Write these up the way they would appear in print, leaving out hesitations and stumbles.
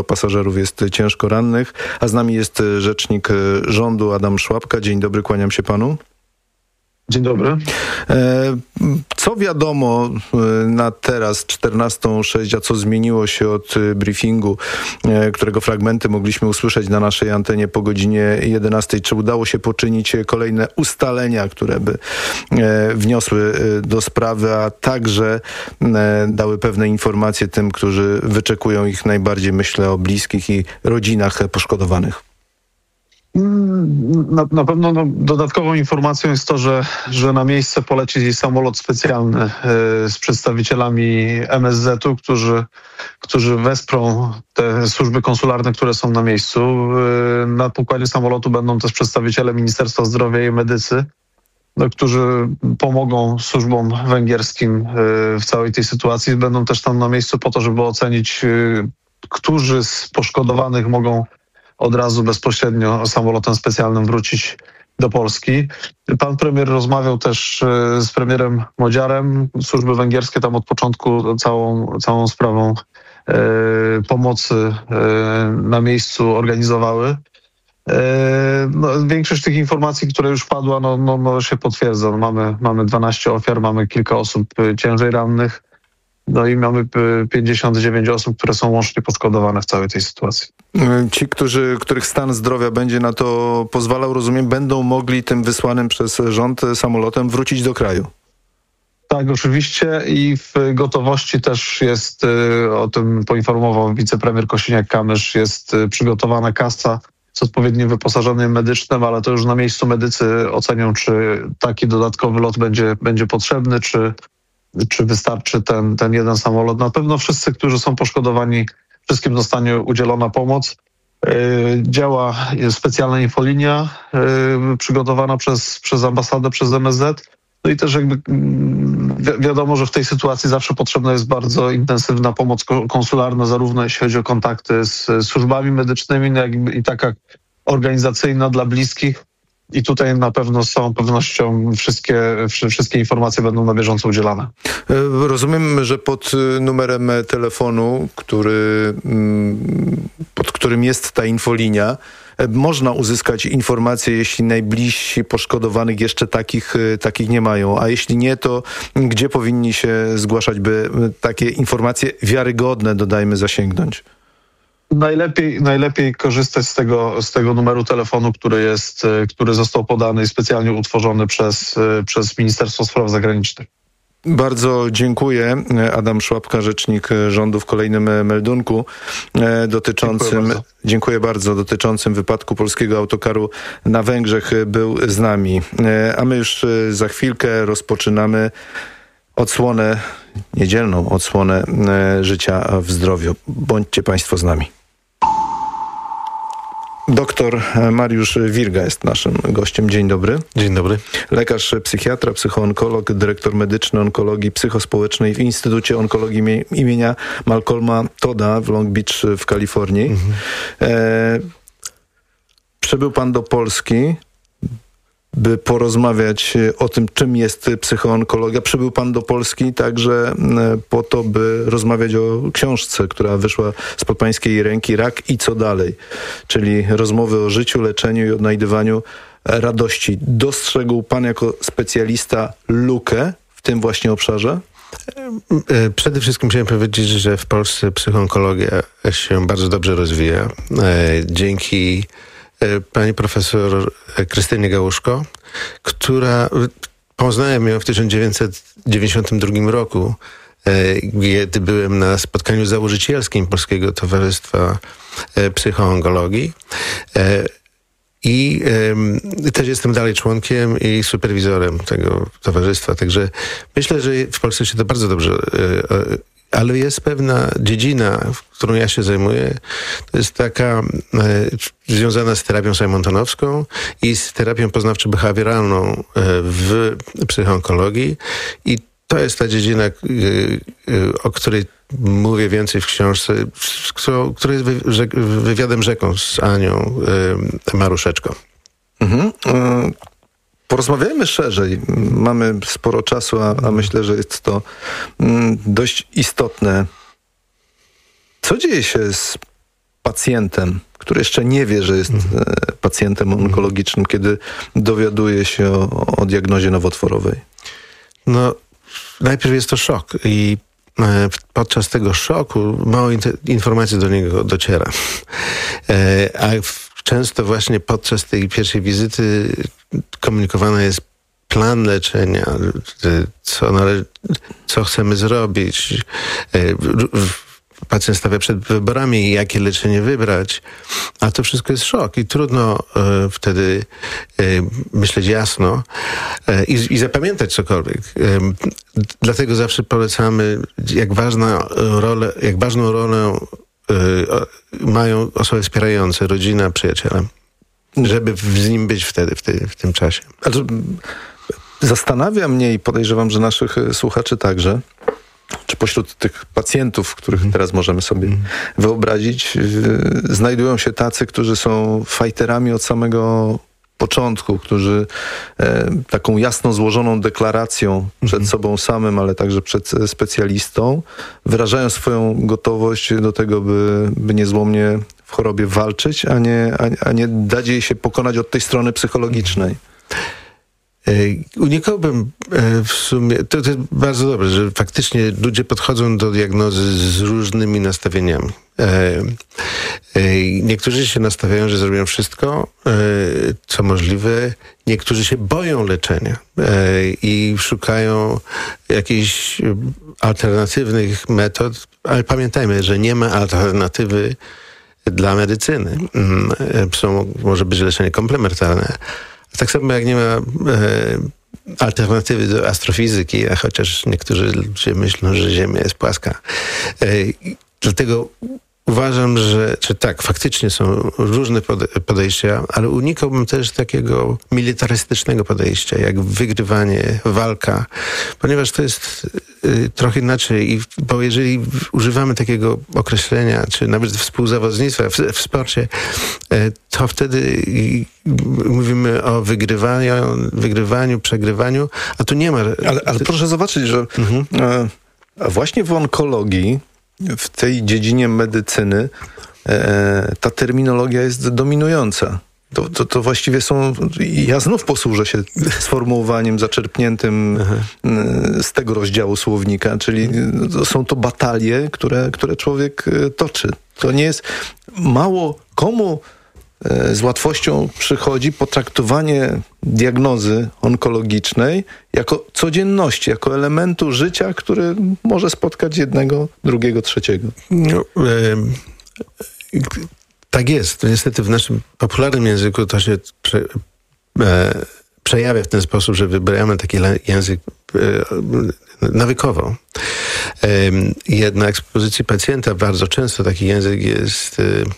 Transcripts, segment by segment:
pasażerów jest ciężko rannych, a z nami jest rzecznik rządu Adam Szłapka. Dzień dobry, kłaniam się panu. Dzień dobry. Co wiadomo na teraz 14:06, a co zmieniło się od briefingu, którego fragmenty mogliśmy usłyszeć na naszej antenie po godzinie 11? Czy udało się poczynić kolejne ustalenia, które by wniosły do sprawy, a także dały pewne informacje tym, którzy wyczekują ich najbardziej, myślę o bliskich i rodzinach poszkodowanych? Na pewno dodatkową informacją jest to, że na miejsce poleci samolot specjalny z przedstawicielami MSZ-u, którzy wesprą te służby konsularne, które są na miejscu. Na pokładzie samolotu będą też przedstawiciele Ministerstwa Zdrowia i medycy, którzy pomogą służbom węgierskim w całej tej sytuacji. Będą też tam na miejscu po to, żeby ocenić, którzy z poszkodowanych mogą od razu bezpośrednio samolotem specjalnym wrócić do Polski. Pan premier rozmawiał też z premierem Modziarem. Służby węgierskie tam od początku całą sprawą pomocy na miejscu organizowały. Większość tych informacji, które już padła, się potwierdza. Mamy 12 ofiar, mamy kilka osób ciężej rannych. I mamy 59 osób, które są łącznie poszkodowane w całej tej sytuacji. Ci, których stan zdrowia będzie na to pozwalał, rozumiem, będą mogli tym wysłanym przez rząd samolotem wrócić do kraju. Tak, oczywiście i w gotowości też jest, o tym poinformował wicepremier Kosiniak-Kamysz, jest przygotowana kasa z odpowiednim wyposażeniem medycznym, ale to już na miejscu medycy ocenią, czy taki dodatkowy lot będzie potrzebny, czy wystarczy ten jeden samolot. Na pewno wszyscy, którzy są poszkodowani, wszystkim zostanie udzielona pomoc. Działa specjalna infolinia przygotowana przez ambasadę, przez MSZ. I też wiadomo, że w tej sytuacji zawsze potrzebna jest bardzo intensywna pomoc konsularna, zarówno jeśli chodzi o kontakty z służbami medycznymi, jak i taka organizacyjna dla bliskich. I tutaj na pewno z całą pewnością wszystkie informacje będą na bieżąco udzielane. Rozumiem, że pod numerem telefonu, pod którym jest ta infolinia, można uzyskać informacje, jeśli najbliżsi poszkodowanych jeszcze takich nie mają. A jeśli nie, to gdzie powinni się zgłaszać, by takie informacje wiarygodne, dodajmy, zasięgnąć? Najlepiej korzystać z tego numeru telefonu, który został podany i specjalnie utworzony przez Ministerstwo Spraw Zagranicznych. Bardzo dziękuję. Adam Szłapka, rzecznik rządu w kolejnym meldunku dotyczącym wypadku polskiego autokaru na Węgrzech był z nami. A my już za chwilkę rozpoczynamy niedzielną odsłonę Życia w zdrowiu. Bądźcie Państwo z nami. Doktor Mariusz Wirga jest naszym gościem. Dzień dobry. Dzień dobry. Lekarz psychiatra, psychoonkolog, dyrektor medyczny onkologii psychospołecznej w Instytucie Onkologii imienia Malcolma Todda w Long Beach w Kalifornii. Przybył pan do Polski, by porozmawiać o tym, czym jest psychoonkologia. Przybył pan do Polski także po to, by rozmawiać o książce, która wyszła spod pańskiej ręki, Rak i co dalej? Czyli rozmowy o życiu, leczeniu i odnajdywaniu radości. Dostrzegł pan jako specjalista lukę w tym właśnie obszarze? Przede wszystkim chciałem powiedzieć, że w Polsce psychoonkologia się bardzo dobrze rozwija. Dzięki pani profesor Krystynie Gałuszko, która poznałem ją w 1992 roku, kiedy byłem na spotkaniu założycielskim Polskiego Towarzystwa Psychoonkologii. I też jestem dalej członkiem i superwizorem tego towarzystwa. Także myślę, że w Polsce się to bardzo dobrze, ale jest pewna dziedzina, którą ja się zajmuję, to jest taka związana z terapią simontonowską i z terapią poznawczo-behawioralną w psychoonkologii. I to jest ta dziedzina, o której mówię więcej w książce, która jest wywiadem rzeką z Anią Maruszeczką. Porozmawiajmy szerzej. Mamy sporo czasu, a myślę, że jest to dość istotne. Co dzieje się z pacjentem, który jeszcze nie wie, że jest pacjentem onkologicznym, kiedy dowiaduje się o diagnozie nowotworowej? No, najpierw jest to szok i podczas tego szoku mało informacji do niego dociera. A często właśnie podczas tej pierwszej wizyty komunikowany jest plan leczenia, co chcemy zrobić. Pacjent stawia przed wyborami, jakie leczenie wybrać, a to wszystko jest szok i trudno wtedy myśleć jasno i zapamiętać cokolwiek. Dlatego zawsze polecamy, jak ważną rolę mają osoby wspierające, rodzina, przyjaciele, żeby z nim być wtedy, w tym czasie. Zastanawia mnie i podejrzewam, że naszych słuchaczy także, czy pośród tych pacjentów, których teraz możemy sobie wyobrazić, znajdują się tacy, którzy są fajterami od samego początku, którzy taką jasno złożoną deklaracją przed sobą samym, ale także przed specjalistą, wyrażają swoją gotowość do tego, by niezłomnie w chorobie walczyć, a nie dać jej się pokonać od tej strony psychologicznej. Unikałbym w sumie, to jest bardzo dobre, że faktycznie ludzie podchodzą do diagnozy z różnymi nastawieniami. Niektórzy się nastawiają, że zrobią wszystko, co możliwe. Niektórzy się boją leczenia i szukają jakichś alternatywnych metod, ale pamiętajmy, że nie ma alternatywy dla medycyny. Może być leczenie komplementarne. Tak samo jak nie ma alternatywy do astrofizyki, a chociaż niektórzy ludzie myślą, że Ziemia jest płaska. Dlatego uważam, że tak, faktycznie są różne podejścia, ale unikałbym też takiego militarystycznego podejścia, jak wygrywanie, walka, ponieważ to jest trochę inaczej, bo jeżeli używamy takiego określenia, czy nawet współzawodnictwa w sporcie, to wtedy mówimy o wygrywaniu, przegrywaniu, a tu nie ma... Ale proszę zobaczyć, że właśnie w onkologii, w tej dziedzinie medycyny ta terminologia jest dominująca. To właściwie są... Ja znów posłużę się sformułowaniem zaczerpniętym z tego rozdziału słownika, czyli są to batalie, które człowiek toczy. To nie jest... Mało komu z łatwością przychodzi potraktowanie diagnozy onkologicznej jako codzienności, jako elementu życia, który może spotkać jednego, drugiego, trzeciego. No, tak jest. Niestety w naszym popularnym języku to się przejawia w ten sposób, że wybieramy taki język nawykowo. Jednak z pozycji pacjenta bardzo często taki język jest...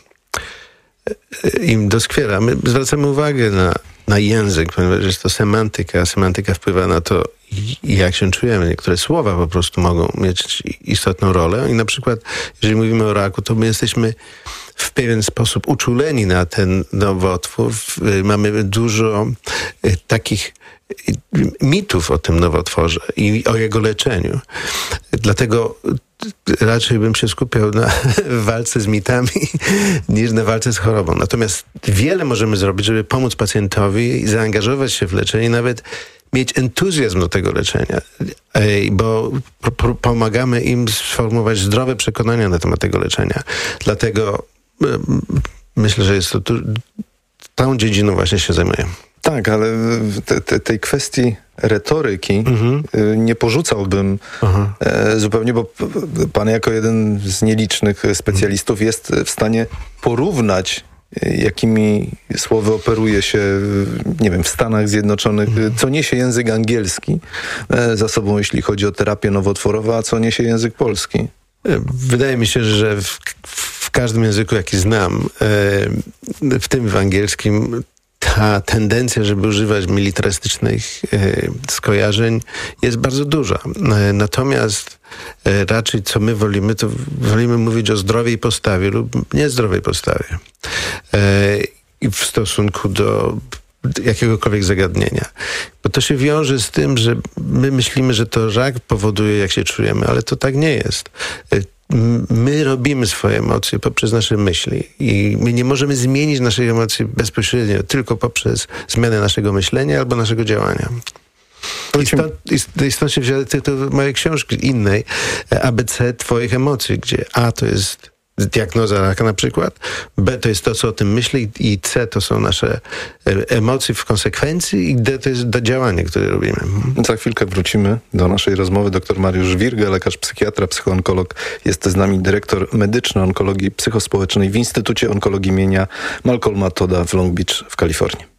im doskwiera. My zwracamy uwagę na język, ponieważ jest to semantyka. Semantyka wpływa na to, jak się czujemy. Niektóre słowa po prostu mogą mieć istotną rolę i na przykład, jeżeli mówimy o raku, to my jesteśmy w pewien sposób uczuleni na ten nowotwór. Mamy dużo takich mitów o tym nowotworze i o jego leczeniu. Dlatego raczej bym się skupiał na walce z mitami niż na walce z chorobą. Natomiast wiele możemy zrobić, żeby pomóc pacjentowi i zaangażować się w leczenie, nawet mieć entuzjazm do tego leczenia, bo pomagamy im sformułować zdrowe przekonania na temat tego leczenia. Dlatego myślę, że jest to tą dziedziną właśnie się zajmuję. Tak, ale tej kwestii retoryki nie porzucałbym zupełnie, bo pan jako jeden z nielicznych specjalistów jest w stanie porównać, jakimi słowy operuje się, nie wiem, w Stanach Zjednoczonych, co niesie język angielski za sobą, jeśli chodzi o terapię nowotworową, a co niesie język polski. Wydaje mi się, że w każdym języku, jaki znam, w tym w angielskim, ta tendencja, żeby używać militarystycznych skojarzeń jest bardzo duża. Natomiast raczej co my wolimy, to wolimy mówić o zdrowej postawie lub niezdrowej postawie. I w stosunku do jakiegokolwiek zagadnienia. Bo to się wiąże z tym, że my myślimy, że to rak powoduje, jak się czujemy, ale to tak nie jest. my robimy swoje emocje poprzez nasze myśli i my nie możemy zmienić naszych emocji bezpośrednio, tylko poprzez zmianę naszego myślenia albo naszego działania. I stąd się wzięły moje książki innej, ABC twoich emocji, gdzie A to jest diagnoza raka na przykład, B to jest to, co o tym myśli i C to są nasze emocje w konsekwencji i D to jest działanie, które robimy. Za chwilkę wrócimy do naszej rozmowy. Dr Mariusz Wirgę, lekarz psychiatra, psychoonkolog, jest z nami dyrektor medyczny onkologii psychospołecznej w Instytucie Onkologii imienia Malcolma Todda w Long Beach w Kalifornii.